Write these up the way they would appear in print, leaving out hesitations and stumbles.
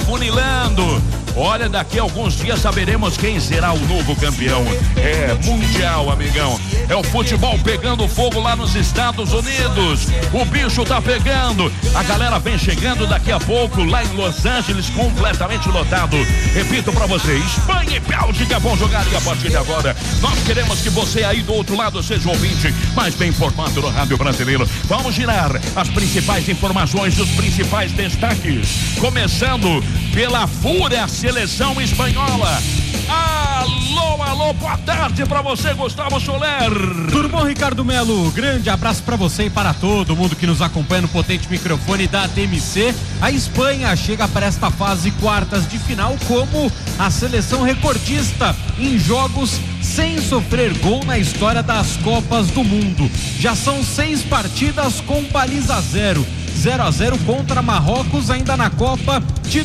afunilando. Olha, daqui a alguns dias saberemos quem será o novo campeão. É mundial, amigão. É o futebol pegando fogo lá nos Estados Unidos. O bicho tá pegando. A galera vem chegando daqui a pouco lá em Los Angeles, completamente lotado. Repito pra você, Espanha e Bélgica vão jogar e a partir de agora nós queremos que você aí do outro lado seja ouvinte mais bem informado no Rádio Brasileiro. Vamos girar as principais informações dos principais destaques. Começando pela fúria seleção espanhola. Alô, boa tarde pra você, Gustavo Soler. Tudo bom, Ricardo Melo? Grande abraço pra você e para todo mundo que nos acompanha no potente microfone da TMC. A Espanha chega para esta fase quartas de final como a seleção recordista em jogos sem sofrer gol na história das Copas do Mundo. Já são 6 partidas com baliza 0. 0-0 contra Marrocos ainda na Copa de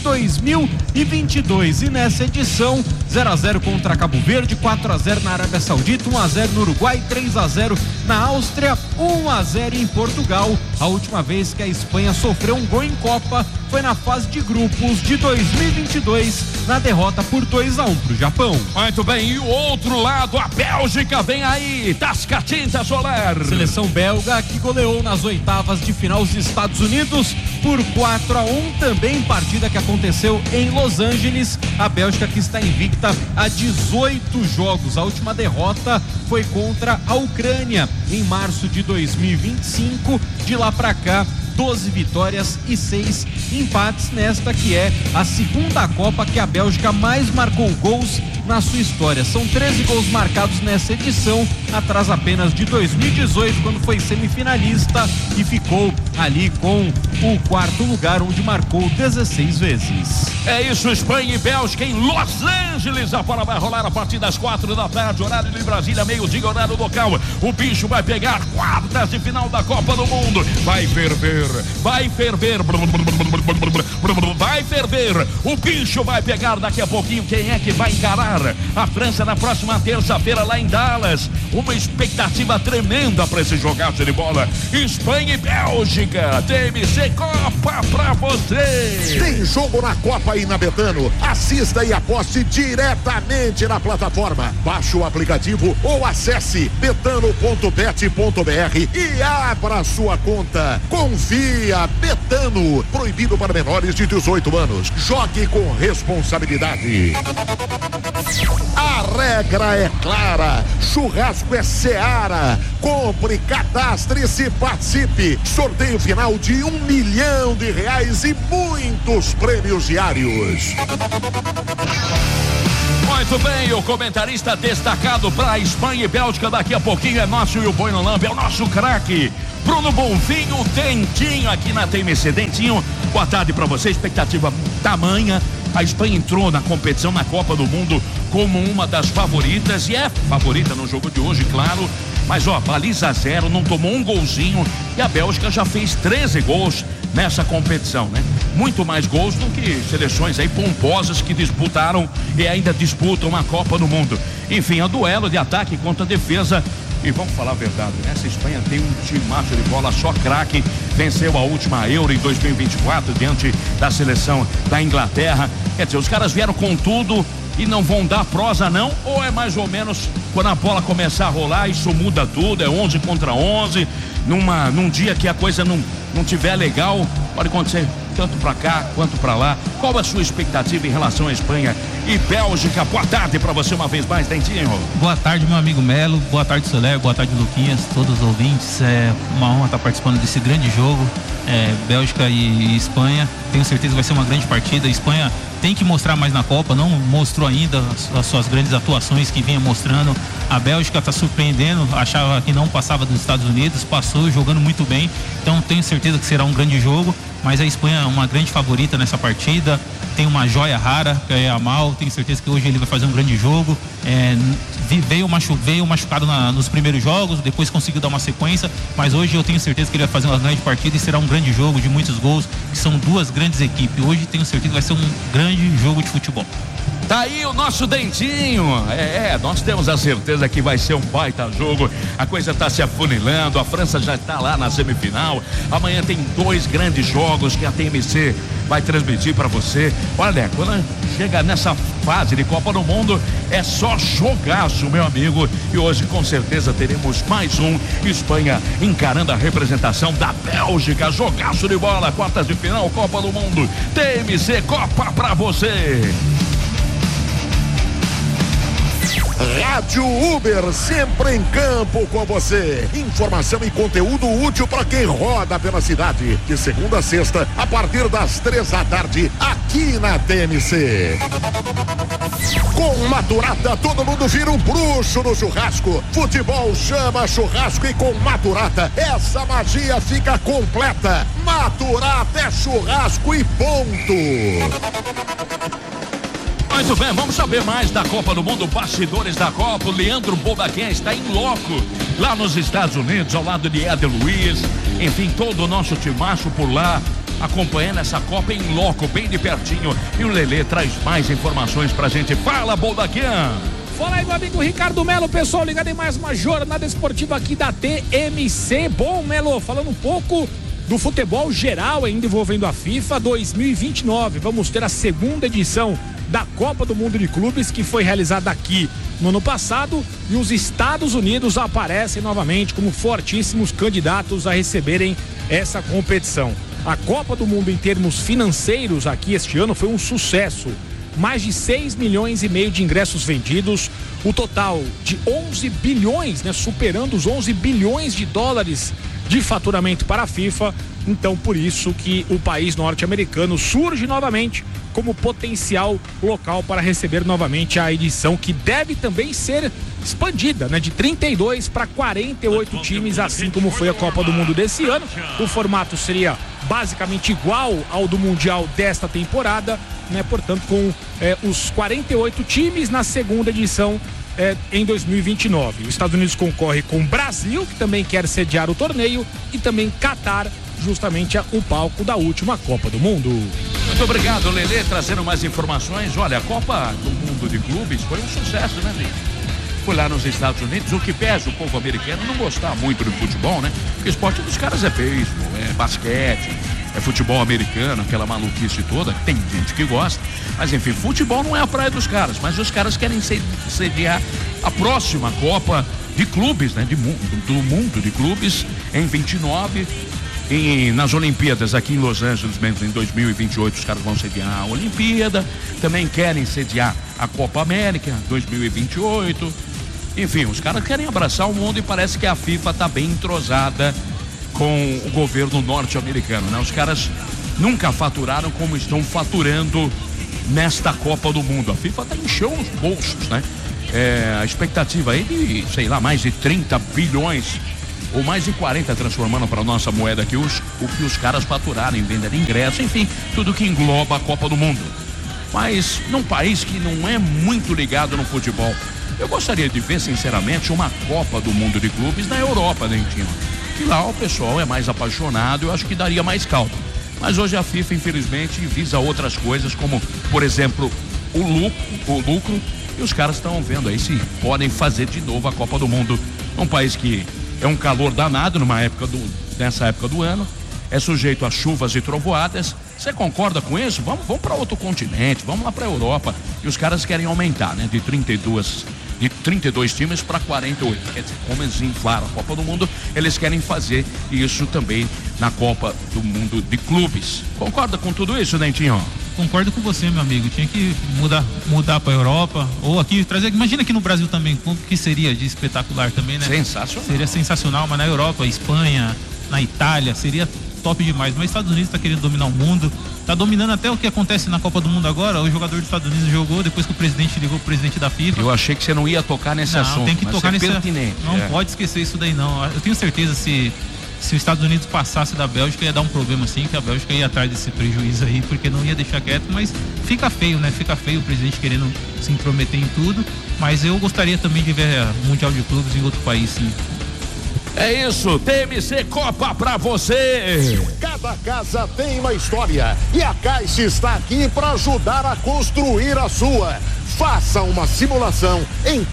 2022 e nessa edição 0-0 contra Cabo Verde, 4-0 na Arábia Saudita, 1-0 no Uruguai, 3-0 na Áustria, 1-0 em Portugal. A última vez que a Espanha sofreu um gol em Copa foi na fase de grupos de 2022 na derrota por 2-1 pro Japão. Muito bem, e o outro lado, a Bélgica vem aí, Tascatinta Soler. Seleção belga que goleou nas oitavas de final os Estados Unidos por 4-1, também partida que aconteceu em Los Angeles. A Bélgica que está invicta a 18 jogos. A última derrota foi contra a Ucrânia em março de 2025. De lá para cá, 12 vitórias e 6 empates nesta que é a segunda Copa que a Bélgica mais marcou gols na sua história. São 13 gols marcados nessa edição, atrás apenas de 2018, quando foi semifinalista e ficou ali com o quarto lugar, onde marcou 16 vezes. É isso, Espanha e Bélgica em Los Angeles. A bola vai rolar a partir das 4 da tarde, horário de Brasília, meio-dia, horário local. O bicho vai pegar quartas de final da Copa do Mundo. Vai ferver, vai ferver, vai ferver. O bicho vai pegar daqui a pouquinho. Quem é que vai encarar a França na próxima terça-feira lá em Dallas? Uma expectativa tremenda para esse jogaço de bola. Espanha e Bélgica, TMC Copa pra você. Tem jogo na Copa aí na Betano. Assista e aposte diretamente na plataforma. Baixe o aplicativo ou acesse betano.bet.br e abra sua conta. Confia, Betano. Proibido para menores de 18 anos. Jogue com responsabilidade. A regra é clara. Churrasco é Seara. Compre, cadastre-se, participe. Sorteio final de R$1 milhão e muitos prêmios diários. Muito bem, o comentarista destacado para Espanha e Bélgica daqui a pouquinho é nosso e o Boi no Lambe, é o nosso craque Bruno Bonfim, o Dentinho aqui na TMC. Dentinho, boa tarde para você. Expectativa tamanha. A Espanha entrou na competição, na Copa do Mundo, como uma das favoritas e é favorita no jogo de hoje, claro. Mas baliza 0, não tomou um golzinho e a Bélgica já fez 13 gols nessa competição, né? Muito mais gols do que seleções aí pomposas que disputaram e ainda disputam a Copa do Mundo. Enfim, é um duelo de ataque contra defesa. E vamos falar a verdade, né? Essa Espanha tem um timaço de bola, só craque. Venceu a última Euro em 2024 diante da seleção da Inglaterra. Quer dizer, os caras vieram com tudo e não vão dar prosa não? Ou é mais ou menos quando a bola começar a rolar, isso muda tudo, é 11 contra 11, num dia que a coisa não tiver legal, pode acontecer tanto pra cá quanto pra lá. Qual a sua expectativa em relação à Espanha e Bélgica? Boa tarde pra você uma vez mais, Dentinho. Boa tarde, meu amigo Melo, boa tarde, Soler, boa tarde, Luquinhas, todos os ouvintes. É uma honra estar participando desse grande jogo, Bélgica e Espanha. Tenho certeza que vai ser uma grande partida. A Espanha tem que mostrar mais na Copa, não mostrou ainda as suas grandes atuações que vinha mostrando. A Bélgica está surpreendendo, achava que não passava dos Estados Unidos, passou jogando muito bem, então tenho certeza que será um grande jogo, mas a Espanha é uma grande favorita nessa partida, tem uma joia rara, que é Yamal, tenho certeza que hoje ele vai fazer um grande jogo. Veio machucado nos primeiros jogos, depois conseguiu dar uma sequência, mas hoje eu tenho certeza que ele vai fazer uma grande partida e será um grande jogo de muitos gols, que são duas grandes equipes. Hoje tenho certeza que vai ser um grande jogo de futebol. Tá aí o nosso Dentinho. Nós temos a certeza que vai ser um baita jogo. A coisa tá se afunilando, a França já está lá na semifinal. Amanhã tem 2 grandes jogos que a TMC vai transmitir para você. Olha, quando chega nessa fase de Copa do Mundo, é só jogaço, meu amigo. E hoje, com certeza, teremos mais um. Espanha encarando a representação da Bélgica. Jogaço de bola, quartas de final, Copa do Mundo. TMC Copa pra você. Rádio Uber, sempre em campo com você. Informação e conteúdo útil para quem roda pela cidade. De segunda a sexta, a partir das 3 da tarde, aqui na TMC. Com Maturata, todo mundo vira um bruxo no churrasco. Futebol chama churrasco e com Maturata, essa magia fica completa. Maturata é churrasco e ponto. Muito bem, vamos saber mais da Copa do Mundo, bastidores da Copa. O Leandro Bobaquém está em loco lá nos Estados Unidos, ao lado de Éder Luiz. Enfim, todo o nosso timaço por lá, acompanhando essa Copa em loco, bem de pertinho. E o Lelê traz mais informações pra gente. Fala, Bobaquém! Fala aí, meu amigo Ricardo Melo, pessoal, ligado em mais uma jornada esportiva aqui da TMC. Bom, Melo, falando um pouco do futebol geral ainda envolvendo a FIFA 2029. Vamos ter a segunda edição da Copa do Mundo de Clubes, que foi realizada aqui no ano passado, e os Estados Unidos aparecem novamente como fortíssimos candidatos a receberem essa competição. A Copa do Mundo em termos financeiros aqui este ano foi um sucesso. Mais de 6 milhões e meio de ingressos vendidos, o total de 11 bilhões, superando os 11 bilhões de dólares de faturamento para a FIFA. Então, por isso que o país norte-americano surge novamente como potencial local para receber novamente a edição, que deve também ser expandida, de 32 para 48 times, assim como foi a Copa do Mundo desse ano. O formato seria basicamente igual ao do Mundial desta temporada, portanto, com os 48 times na segunda edição em 2029. Os Estados Unidos concorre com o Brasil, que também quer sediar o torneio, e também Catar, justamente o palco da última Copa do Mundo. Muito obrigado, Lelê, trazendo mais informações. Olha, a Copa do Mundo de Clubes foi um sucesso, gente? Foi lá nos Estados Unidos, o que pesa o povo americano não gostar muito do futebol, Porque o esporte dos caras é beisebol, é basquete, é futebol americano, aquela maluquice toda. Tem gente que gosta, mas enfim, futebol não é a praia dos caras, mas os caras querem sediar a próxima Copa de Clubes, do mundo de clubes, em 29. E nas Olimpíadas aqui em Los Angeles, mesmo em 2028, os caras vão sediar a Olimpíada. Também querem sediar a Copa América 2028. Enfim, os caras querem abraçar o mundo, e parece que a FIFA está bem entrosada com o governo norte-americano, Os caras nunca faturaram como estão faturando nesta Copa do Mundo. A FIFA está enchendo os bolsos, A expectativa aí de, mais de 30 bilhões ou mais de 40, transformando para a nossa moeda aqui o que os caras faturaram em venda de ingresso, enfim, tudo que engloba a Copa do Mundo. Mas num país que não é muito ligado no futebol, eu gostaria de ver, sinceramente, uma Copa do Mundo de Clubes na Europa, Dentinho. Que lá o pessoal é mais apaixonado, eu acho que daria mais calma. Mas hoje a FIFA, infelizmente, visa outras coisas, como, por exemplo, o lucro, e os caras estão vendo aí se podem fazer de novo a Copa do Mundo num país que é um calor danado nessa época do ano, é sujeito a chuvas e trovoadas. Você concorda com isso? Vamos para outro continente, vamos lá para a Europa. E os caras querem aumentar, de 32 times para 48. Quer dizer, como eles inflaram a Copa do Mundo, eles querem fazer isso também na Copa do Mundo de Clubes. Concorda com tudo isso, Dentinho? Concordo com você, meu amigo. Tinha que mudar para a Europa, ou aqui trazer. Imagina aqui no Brasil também, como que seria de espetacular também, Sensacional. Seria sensacional, mas na Europa, Espanha, na Itália, seria top demais. Mas os Estados Unidos está querendo dominar o mundo, está dominando até o que acontece na Copa do Mundo agora. O jogador dos Estados Unidos jogou, depois que o presidente ligou, o presidente da FIFA. Eu achei que você não ia tocar nesse assunto. Tem que tocar nesse assunto. Não pode esquecer isso daí, não. Eu tenho certeza, se os Estados Unidos passasse da Bélgica, ia dar um problema assim, que a Bélgica ia atrás desse prejuízo aí, porque não ia deixar quieto. Mas fica feio, Fica feio o presidente querendo se intrometer em tudo. Mas eu gostaria também de ver Mundial de Clubes em outro país, sim. É isso, TMC Copa pra você. Cada casa tem uma história, e a Caixa está aqui para ajudar a construir a sua. Faça uma simulação em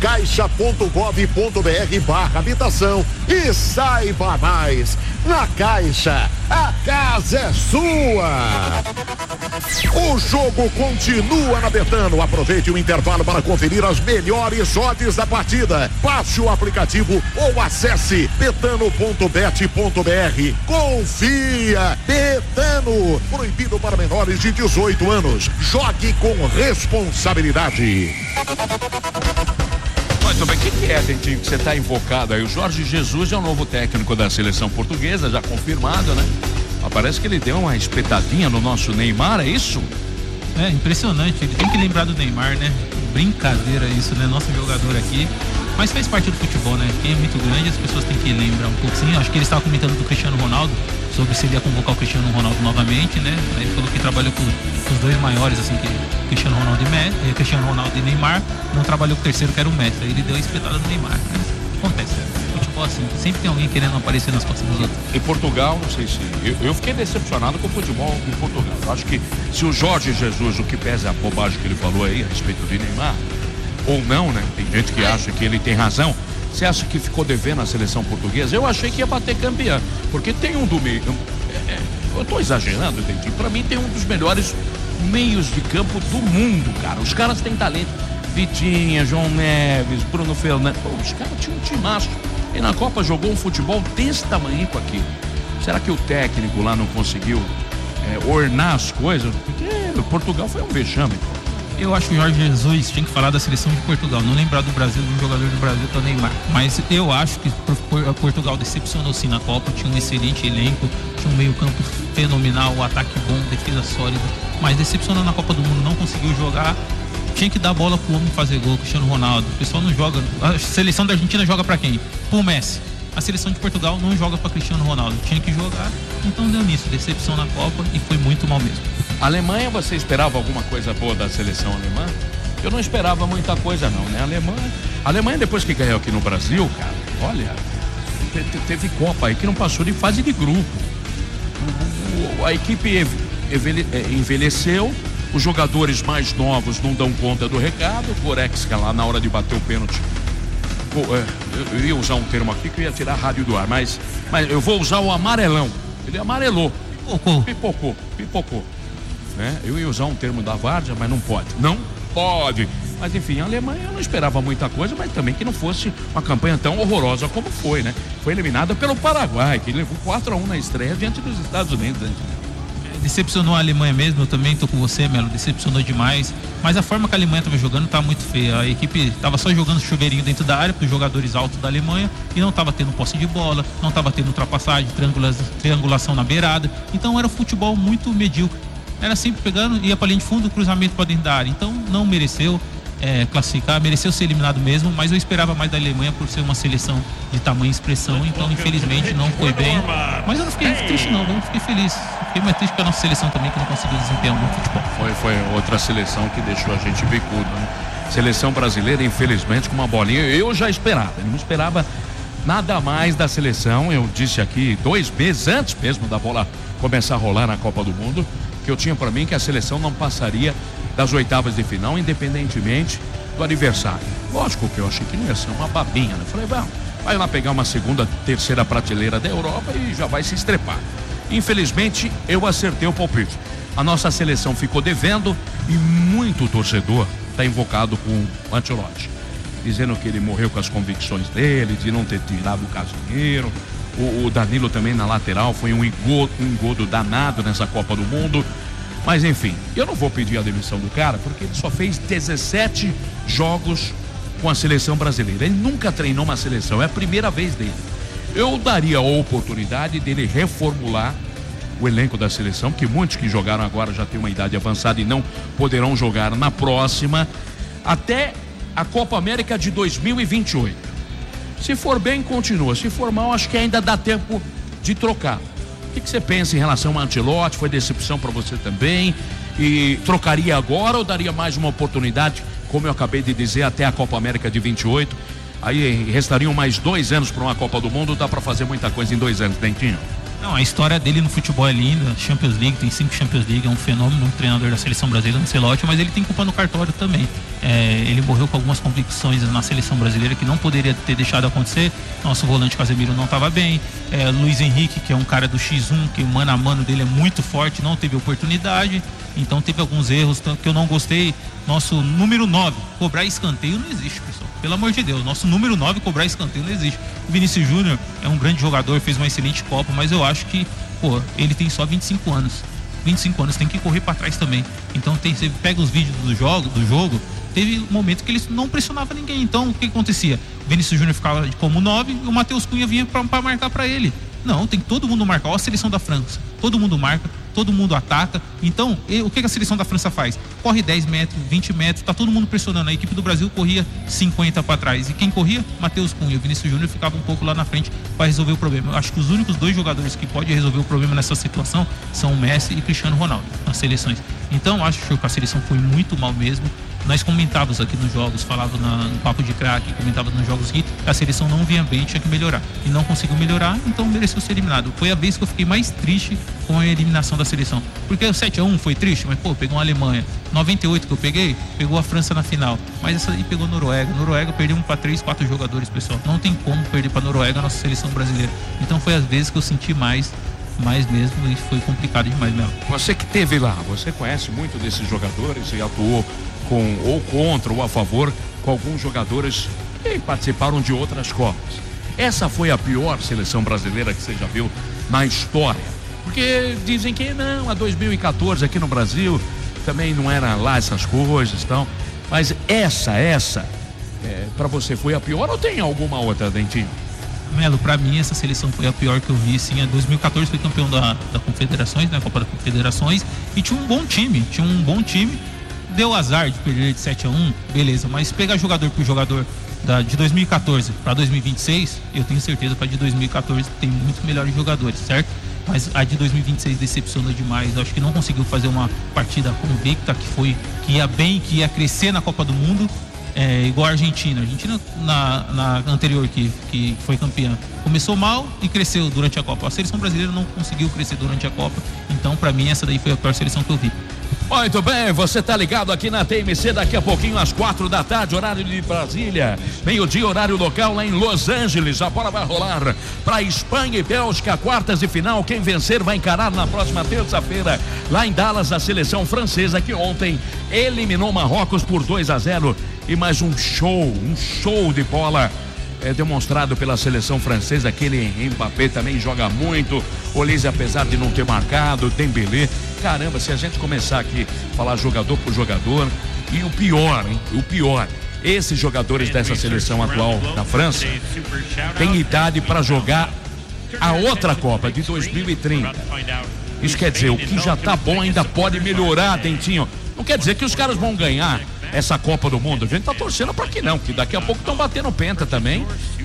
caixa.gov.br/habitação e saiba mais. Na Caixa, a casa é sua. O jogo continua na Betano. Aproveite o intervalo para conferir as melhores odds da partida. Baixe o aplicativo ou acesse betano.bet.br. Confia, Betano. Proibido para menores de 18 anos. Jogue com responsabilidade. Muito bem, o que é, Dentinho, que você está invocado aí? O Jorge Jesus é o novo técnico da seleção portuguesa, já confirmado, né? Parece que ele deu uma espetadinha no nosso Neymar, é isso? É impressionante, ele tem que lembrar do Neymar, né? Brincadeira isso, né? Nosso jogador aqui, mas faz parte do futebol, né? Quem é muito grande, as pessoas têm que lembrar um pouquinho. Acho que ele estava comentando do Cristiano Ronaldo, sobre se ele ia convocar o Cristiano Ronaldo novamente, né? Aí ele falou que trabalhou com os dois maiores, assim, que Cristiano Ronaldo e Neymar, não trabalhou com o terceiro, que era o Messi. Aí ele deu a espetada no Neymar, mas acontece, futebol assim, sempre tem alguém querendo aparecer nas costas dos outros. Em Portugal, não sei se... Eu fiquei decepcionado com o futebol em Portugal. Eu acho que se o Jorge Jesus, o que pesa é a bobagem que ele falou aí a respeito de Neymar, ou não, né? Tem gente que acha que ele tem razão. Você acha que ficou devendo a seleção portuguesa? Eu achei que ia bater campeã, porque tem um do meio... eu tô exagerando, Dentinho. Pra mim tem um dos melhores meios de campo do mundo, cara. Os caras têm talento. Vitinha, João Neves, Bruno Fernandes. Pô, os caras tinham um timaço. E na Copa jogou um futebol desse tamanho com aquilo. Será que o técnico lá não conseguiu ornar as coisas? Porque Portugal foi um vexame. Eu acho que o Jorge Jesus tinha que falar da seleção de Portugal, não lembrar do Brasil, de um jogador do Brasil, que é o Neymar. Mas eu acho que Portugal decepcionou sim na Copa, tinha um excelente elenco, tinha um meio campo fenomenal, um ataque bom, defesa sólida, mas decepcionou na Copa do Mundo, não conseguiu jogar. Tinha que dar bola pro homem fazer gol, Cristiano Ronaldo. O pessoal não joga. A seleção da Argentina joga pra quem? Pro Messi. A seleção de Portugal não joga pra Cristiano Ronaldo. Tinha que jogar, então deu nisso. Decepção na Copa e foi muito mal mesmo. A Alemanha, você esperava alguma coisa boa da seleção alemã? Eu não esperava muita coisa não, né? A Alemanha depois que ganhou aqui no Brasil, cara, olha, teve Copa aí que não passou de fase de grupo. A equipe envelheceu. Os jogadores mais novos não dão conta do recado. O Goretzka lá na hora de bater o pênalti. Eu ia usar um termo aqui que eu ia tirar a rádio do ar, mas eu vou usar o amarelão. Ele amarelou. Pipocou. Né? Eu ia usar um termo da várzea, mas não pode. Não pode. Mas enfim, a Alemanha não esperava muita coisa, mas também que não fosse uma campanha tão horrorosa como foi, né? Foi eliminada pelo Paraguai, que levou 4-1 na estreia diante dos Estados Unidos, né? Decepcionou a Alemanha mesmo, eu também tô com você, Melo, decepcionou demais, mas a forma que a Alemanha tava jogando tá muito feia. A equipe tava só jogando chuveirinho dentro da área para os jogadores altos da Alemanha e não tava tendo posse de bola, não tava tendo ultrapassagem, triangulação na beirada, então era um futebol muito medíocre, era sempre pegando, ia pra linha de fundo, cruzamento para dentro da área, então não mereceu classificar, mereceu ser eliminado mesmo, mas eu esperava mais da Alemanha por ser uma seleção de tamanho e expressão, então infelizmente não foi bem, mas eu não fiquei triste não, eu fiquei feliz, fiquei mais triste com a nossa seleção também, que não conseguiu desempenhar um bom futebol. Foi outra seleção que deixou a gente bicudo, né? Seleção brasileira, infelizmente, com uma bolinha, eu já esperava, eu não esperava nada mais da seleção. Eu disse aqui 2 meses antes mesmo da bola começar a rolar na Copa do Mundo, que eu tinha para mim que a seleção não passaria das oitavas de final, independentemente do adversário. Lógico que eu achei que não ia ser uma babinha, né? Falei, vai lá pegar uma segunda, terceira prateleira da Europa e já vai se estrepar. Infelizmente, eu acertei o palpite. A nossa seleção ficou devendo e muito torcedor está invocado com o Ancelotti, dizendo que ele morreu com as convicções dele, de não ter tirado o Casemiro. O Danilo também na lateral foi um engodo danado nessa Copa do Mundo. Mas enfim, eu não vou pedir a demissão do cara, porque ele só fez 17 jogos com a seleção brasileira. Ele nunca treinou uma seleção, é a primeira vez dele. Eu daria a oportunidade dele reformular o elenco da seleção, que muitos que jogaram agora já têm uma idade avançada e não poderão jogar na próxima, até a Copa América de 2028. Se for bem, continua. Se for mal, acho que ainda dá tempo de trocar. O que você pensa em relação ao Ancelotti? Foi decepção para você também? E trocaria agora ou daria mais uma oportunidade, como eu acabei de dizer, até a Copa América de 28? Aí restariam mais 2 anos para uma Copa do Mundo, dá para fazer muita coisa em 2 anos, Dentinho. Não, a história dele no futebol é linda. Champions League, tem 5 Champions League, é um fenômeno, um treinador da seleção brasileira, Ancelotti, mas ele tem culpa no cartório também. Ele morreu com algumas convicções na seleção brasileira que não poderia ter deixado acontecer. Nosso volante Casemiro não estava bem. Luiz Henrique, que é um cara do X1, que o mano a mano dele é muito forte, não teve oportunidade. Então teve alguns erros que eu não gostei. Nosso número 9, cobrar escanteio não existe, pessoal. Pelo amor de Deus, nosso número 9, cobrar escanteio não existe. O Vinícius Júnior é um grande jogador, fez uma excelente Copa, mas eu acho que, ele tem só 25 anos. 25 anos, tem que correr para trás também. Então você pega os vídeos do jogo, teve um momento que ele não pressionava ninguém. Então o que acontecia? O Vinícius Júnior ficava como 9 e o Matheus Cunha vinha para marcar para ele. Não, tem que todo mundo marcar. Olha a seleção da França, todo mundo marca, todo mundo ataca. Então, o que a seleção da França faz? Corre 10 metros, 20 metros, tá todo mundo pressionando. A equipe do Brasil corria 50 para trás. E quem corria? Matheus Cunha. O Vinícius Júnior ficava um pouco lá na frente para resolver o problema. Eu acho que os únicos 2 jogadores que podem resolver o problema nessa situação são o Messi e Cristiano Ronaldo, nas seleções. Então, acho que a seleção foi muito mal mesmo. Nós comentávamos aqui nos jogos, falava no Papo de Craque, comentava nos jogos que a seleção não vinha bem, tinha que melhorar. E não conseguiu melhorar, então mereceu ser eliminado. Foi a vez que eu fiquei mais triste com a eliminação da seleção. Porque o 7-1 foi triste, mas pegou a Alemanha. 98 que eu peguei, pegou a França na final. Mas essa aí pegou a Noruega. Noruega perdemos para 3, 4 jogadores, pessoal. Não tem como perder para a Noruega a nossa seleção brasileira. Então foi as vezes que eu senti mais mesmo, e foi complicado demais mesmo. Você que teve lá, você conhece muito desses jogadores e atuou ou contra ou a favor com alguns jogadores que participaram de outras Copas. Essa foi a pior seleção brasileira que você já viu na história, porque dizem que não, a 2014 aqui no Brasil também não era lá essas coisas, então, mas essa para você foi a pior ou tem alguma outra, Dentinho? Melo, pra mim essa seleção foi a pior que eu vi, sim. A 2014 foi campeão da Confederações, né? Copa da Confederações, e tinha um bom time, deu azar de perder de 7-1, beleza, mas pegar jogador por jogador de 2014 para 2026, eu tenho certeza que a de 2014 tem muito melhores jogadores, certo? Mas a de 2026 decepcionou demais. Eu acho que não conseguiu fazer uma partida convicta, que ia bem, que ia crescer na Copa do Mundo. Igual a Argentina. A Argentina na anterior que foi campeã começou mal e cresceu durante a Copa. A seleção brasileira não conseguiu crescer durante a Copa. Então, para mim, essa daí foi a pior seleção que eu vi. Muito bem, você tá ligado aqui na TMC, daqui a pouquinho às 4 da tarde, horário de Brasília, meio-dia, horário local lá em Los Angeles. A bola vai rolar para Espanha e Bélgica, quartas de final. Quem vencer vai encarar na próxima terça-feira lá em Dallas a seleção francesa, que ontem eliminou Marrocos por 2-0. E mais um show de bola demonstrado pela seleção francesa. Aquele Mbappé também joga muito. Olise, apesar de não ter marcado, Dembélé. Caramba, se a gente começar aqui a falar jogador por jogador, e o pior, esses jogadores dessa seleção atual da França têm idade para jogar a outra Copa de 2030. Isso quer dizer, o que já tá bom ainda pode melhorar, Dentinho. Não quer dizer que os caras vão ganhar essa Copa do Mundo. A gente tá torcendo para que não, que daqui a pouco estão batendo penta também,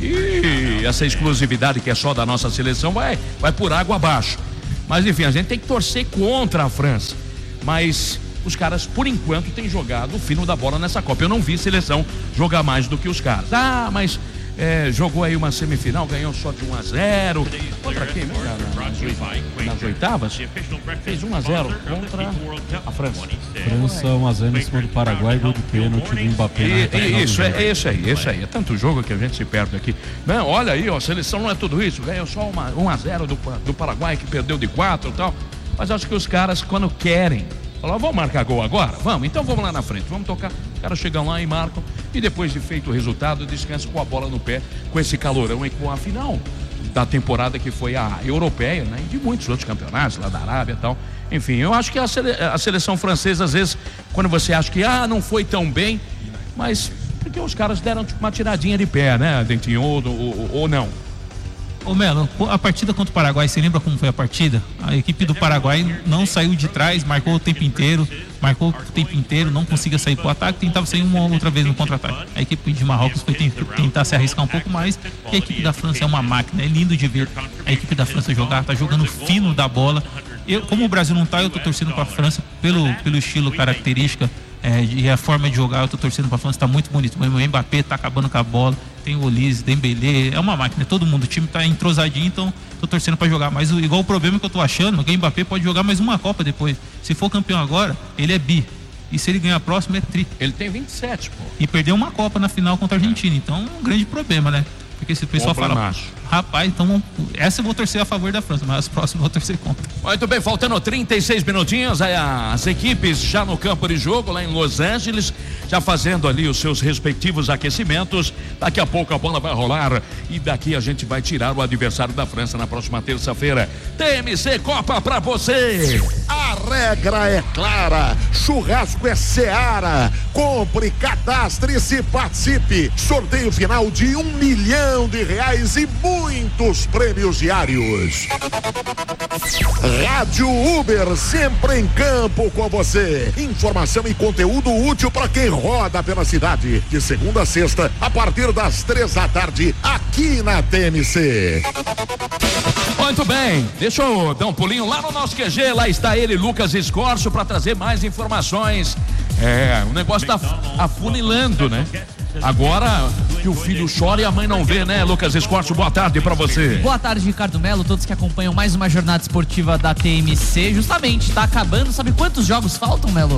e essa exclusividade que é só da nossa seleção vai por água abaixo. Mas enfim, a gente tem que torcer contra a França. Mas os caras, por enquanto, têm jogado o fino da bola nessa Copa. Eu não vi seleção jogar mais do que os caras. Mas jogou aí uma semifinal, ganhou só de 1-0. Contra quem? Nas oitavas? Fez 1-0 contra a França. França 1-0 em cima do Paraguai, gol de pênalti do Mbappé. Isso aí. É tanto jogo que a gente se perde aqui. Não, olha aí, a seleção não é tudo isso. Ganhou só 1-0 do Paraguai, que perdeu de 4 e tal. Mas acho que os caras, quando querem, falam, vamos marcar gol agora? Vamos, então vamos lá na frente, vamos tocar. Os caras chegam lá e marcam, e depois de feito o resultado, descansam com a bola no pé, com esse calorão e com a final da temporada que foi a europeia, né? E de muitos outros campeonatos lá da Arábia e tal. Enfim, eu acho que a seleção francesa, às vezes, quando você acha que não foi tão bem, mas porque os caras deram tipo uma tiradinha de pé, né, Dentinho, ou não. Ô Melo, a partida contra o Paraguai, você lembra como foi a partida? A equipe do Paraguai não saiu de trás, marcou o tempo inteiro, não conseguia sair pro ataque, tentava sair uma outra vez no contra-ataque. A equipe de Marrocos foi tentar se arriscar um pouco mais, e a equipe da França é uma máquina, é lindo de ver a equipe da França jogar, tá jogando fino da bola. Como o Brasil não tá, eu tô torcendo pra França pelo estilo característica e a forma de jogar, eu tô torcendo pra França, tá muito bonito. O Mbappé tá acabando com a bola, tem o Olise, Dembélé, é uma máquina, todo mundo, o time tá entrosadinho, então tô torcendo pra jogar. Mas igual o problema que eu tô achando, que o Mbappé pode jogar mais uma Copa depois. Se for campeão agora, ele é bi. E se ele ganhar a próxima, é tri. Ele tem 27, pô. E perdeu uma Copa na final contra a Argentina, então um grande problema, né? Porque se o pessoal fala, rapaz, então essa eu vou torcer a favor da França, mas as próximas eu vou torcer contra. Muito bem, faltando 36 minutinhos, aí as equipes já no campo de jogo, lá em Los Angeles, já fazendo ali os seus respectivos aquecimentos. Daqui a pouco a bola vai rolar e daqui a gente vai tirar o adversário da França na próxima terça-feira. TMC Copa pra você! A regra é clara, churrasco é Seara. Compre, cadastre-se, participe. Sorteio final de R$1 milhão e muitos prêmios diários. Rádio Uber, sempre em campo com você. Informação e conteúdo útil para quem roda pela cidade. De segunda a sexta, a partir das 15h, aqui na TMC. Muito bem, deixa eu dar um pulinho lá no nosso QG, lá está ele, Lucas Escorço, para trazer mais informações. O negócio tá afunilando, né? Agora que o filho chora e a mãe não vê, né, Lucas Escorço? Boa tarde pra você. Boa tarde, Ricardo Melo, todos que acompanham mais uma jornada esportiva da TMC. Justamente, tá acabando, sabe quantos jogos faltam, Melo?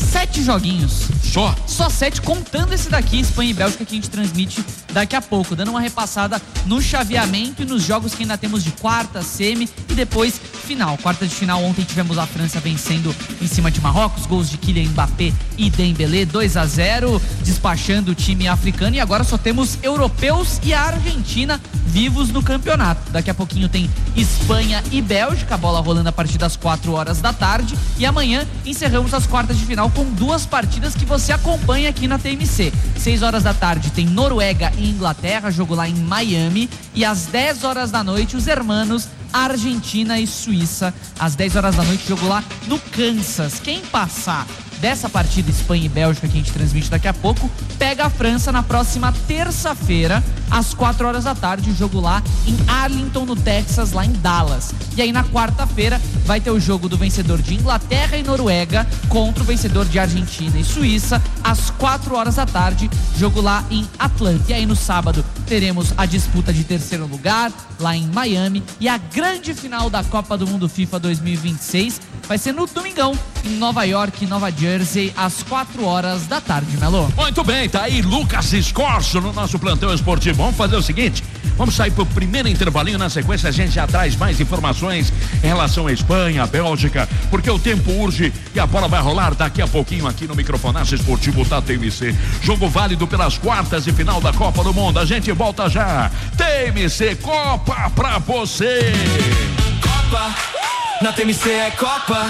7 joguinhos. Só 7, contando esse daqui, Espanha e Bélgica, que a gente transmite daqui a pouco, dando uma repassada no chaveamento e nos jogos que ainda temos de quarta, semi e depois final. Quarta de final, ontem tivemos a França vencendo em cima de Marrocos, gols de Kylian Mbappé e Dembélé, 2-0, despachando o time africano, e agora só temos europeus e a Argentina vivos no campeonato. Daqui a pouquinho tem Espanha e Bélgica, a bola rolando a partir das 4h da tarde, e amanhã encerramos as quartas de final com 2 partidas que você acompanha aqui na TMC. 6h da tarde tem Noruega e Inglaterra, jogo lá em Miami, e às 10h da noite os hermanos Argentina e Suíça, às 10h da noite, jogo lá no Kansas. Quem passar dessa partida Espanha e Bélgica que a gente transmite daqui a pouco, pega a França na próxima terça-feira, às 4h da tarde, jogo lá em Arlington, no Texas, lá em Dallas. E aí na quarta-feira vai ter o jogo do vencedor de Inglaterra e Noruega contra o vencedor de Argentina e Suíça, às 4h da tarde, jogo lá em Atlanta. E aí no sábado teremos a disputa de terceiro lugar lá em Miami, e a grande final da Copa do Mundo FIFA 2026 vai ser no domingão em Nova York, Nova Jersey, às 4h da tarde, Melo. Muito bem, tá aí Lucas Escorço no nosso plantão esportivo. Vamos fazer o seguinte, vamos sair pro primeiro intervalinho, na sequência a gente já traz mais informações em relação à Espanha, à Bélgica, porque o tempo urge e a bola vai rolar daqui a pouquinho aqui no microfonaço esportivo da TMC. Jogo válido pelas quartas de final da Copa do Mundo. A gente volta já. TMC Copa pra você. Copa, na TMC é Copa.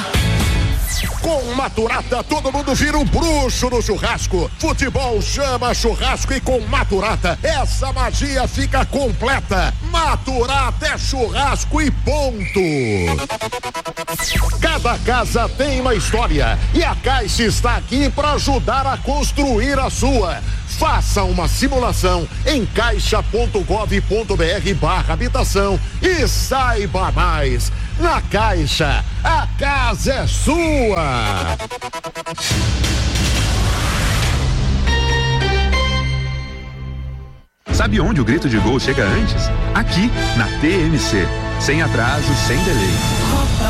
Com Maturata, todo mundo vira um bruxo no churrasco. Futebol chama churrasco, e com Maturata, essa magia fica completa. Maturata é churrasco e ponto. Cada casa tem uma história, e a Caixa está aqui para ajudar a construir a sua. Faça uma simulação em caixa.gov.br/habitação e saiba mais. Na Caixa, a casa é sua. Sabe onde o grito de gol chega antes? Aqui, na TMC. Sem atraso, sem delay.